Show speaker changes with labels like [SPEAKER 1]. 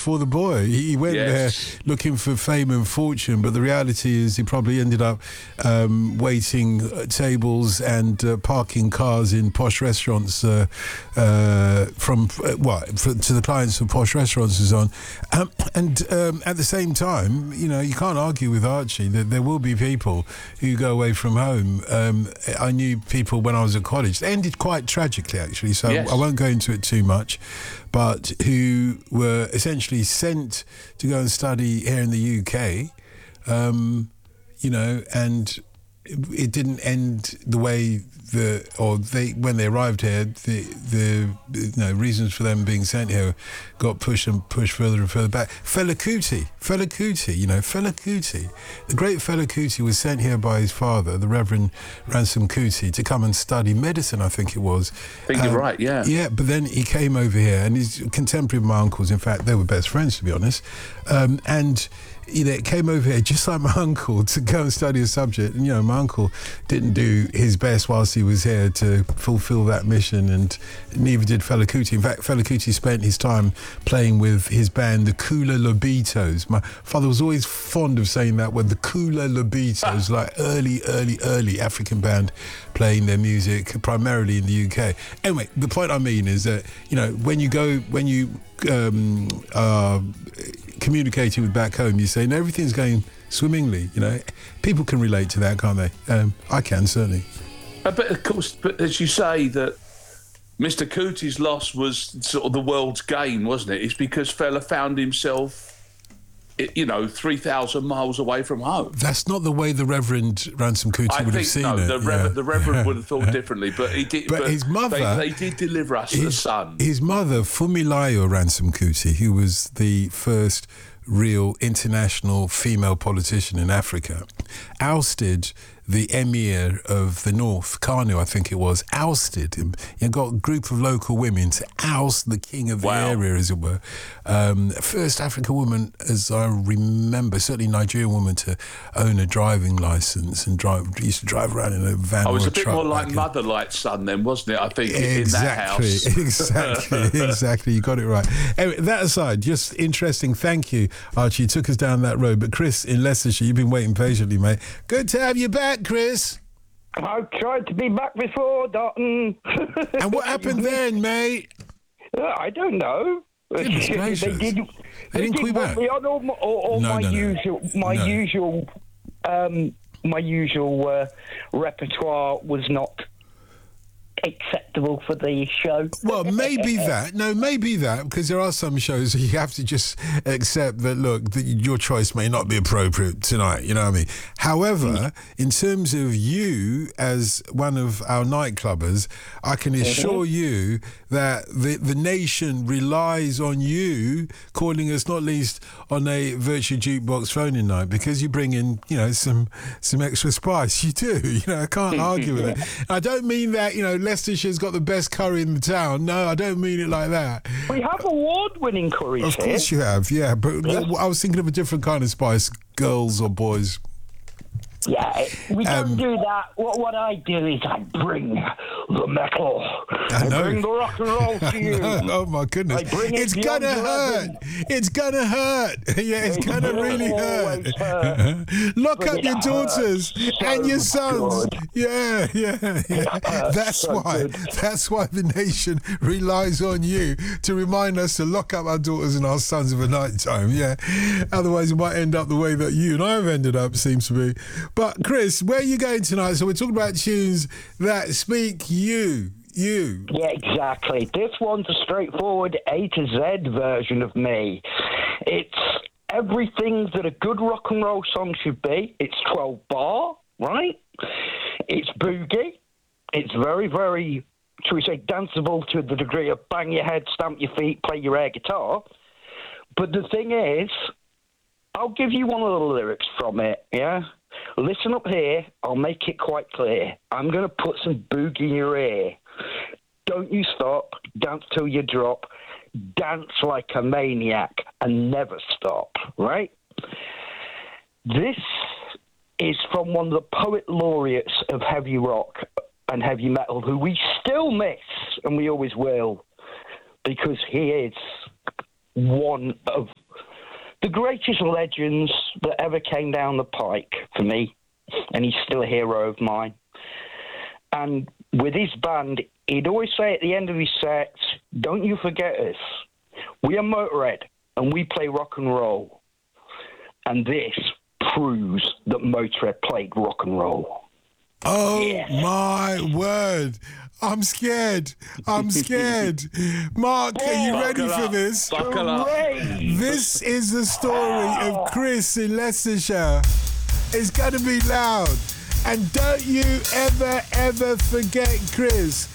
[SPEAKER 1] for the boy. He went there looking for fame and fortune, but the reality is he probably ended up waiting tables and parking cars in posh restaurants to the clients of posh restaurants and so on. At the same time, you know, you can't argue with Archie that there will be people who go away from home. I knew people when I was at college. It ended quite tragically, actually, so I won't go into it too much, but who were essentially sent to go and study here in the UK, you know, and it didn't end the way when they arrived here, the reasons for them being sent here got pushed further and further back. Fela Kuti, the great Fela Kuti was sent here by his father, the Reverend Ransom Kuti, to come and study medicine, I think it was.
[SPEAKER 2] I think you're right, yeah.
[SPEAKER 1] Yeah, but then he came over here, and he's contemporary of my uncles. In fact, they were best friends, to be honest. And you know, came over here just like my uncle to go and study a subject. And, you know, my uncle didn't do his best whilst he was here to fulfill that mission, and neither did Fela Kuti. In fact, Fela Kuti spent his time playing with his band, the Kula Lobitos. My father was always fond of saying that word, the Kula Lobitos, like early African band playing their music primarily in the UK. Anyway, the point I mean is that, you know, when you are communicating with back home, you say, no, everything's going swimmingly. You know, people can relate to that, can't they? I can, certainly.
[SPEAKER 2] But of course, as you say, that Mr. Kuti's loss was sort of the world's gain, wasn't it? It's because Fela found himself, you know, 3,000 miles away from home.
[SPEAKER 1] That's not the way the Reverend Ransom Kuti would have seen it.
[SPEAKER 2] The Reverend would have thought differently, but he did.
[SPEAKER 1] But his mother,
[SPEAKER 2] they did deliver us a son.
[SPEAKER 1] His mother, Fumilayo Ransom Kuti, who was the first real international female politician in Africa, ousted the emir of the north, Kanu, I think it was, ousted him. You got a group of local women to oust the king of the area, as it were. First African woman, as I remember, certainly Nigerian woman, to own a driving licence and used to drive around in a van or a truck.
[SPEAKER 2] It was a bit more like Motherlight's son then, wasn't it? I think in that house.
[SPEAKER 1] Exactly. You got it right. Anyway, that aside, just interesting. Thank you, Archie. You took us down that road. But Chris in Leicestershire, you've been waiting patiently, mate. Good to have you back, Chris.
[SPEAKER 3] I've tried to be back before, Dotton.
[SPEAKER 1] And what happened then, mate?
[SPEAKER 3] I don't know.
[SPEAKER 1] Goodness gracious. They didn't call you back?
[SPEAKER 3] My usual repertoire was not acceptable for the show.
[SPEAKER 1] Well, maybe that, because there are some shows you have to just accept that, look, your choice may not be appropriate tonight, you know what I mean? However, in terms of you as one of our nightclubbers, I can assure you that the nation relies on you calling us, not least on a Virtue Jukebox phone-in night, because you bring in, you know, some extra spice. You do, you know, I can't argue with it. I don't mean that, you know, Leicestershire's got the best curry in the town. No, I don't mean it like that.
[SPEAKER 3] We have award-winning curries here.
[SPEAKER 1] Of course you have, yeah. But I was thinking of a different kind of spice, girls or boys.
[SPEAKER 3] Yeah, we don't do that. What I do is I bring the metal. I bring the rock and roll to you.
[SPEAKER 1] Oh, my goodness. It's going to hurt. It's going to hurt. Yeah, it's going to really hurt. Lock up your daughters and your sons. Good. Yeah. That's why the nation relies on you to remind us to lock up our daughters and our sons of a night time. Yeah. Otherwise, we might end up the way that you and I have ended up, seems to be. But, Chris, where are you going tonight? So we're talking about tunes that speak you.
[SPEAKER 3] Yeah, exactly. This one's a straightforward A to Z version of me. It's everything that a good rock and roll song should be. It's 12 bar, right? It's boogie. It's very, very, shall we say, danceable to the degree of bang your head, stamp your feet, play your air guitar. But the thing is, I'll give you one of the lyrics from it, yeah? Listen up here, I'll make it quite clear. I'm going to put some boogie in your ear. Don't you stop, dance till you drop, dance like a maniac and never stop, right? This is from one of the poet laureates of heavy rock and heavy metal, who we still miss, and we always will, because he is one of the greatest legends that ever came down the pike for me, and he's still a hero of mine. And with his band, he'd always say at the end of his sets, "Don't you forget us. We are Motorhead, and we play rock and roll." And this proves that Motorhead played rock and roll.
[SPEAKER 1] Oh, my word. I'm scared. Mark, are you ready for this?
[SPEAKER 2] Buckle up.
[SPEAKER 1] This is the story of Chris in Leicestershire. It's going to be loud. And don't you ever forget Chris.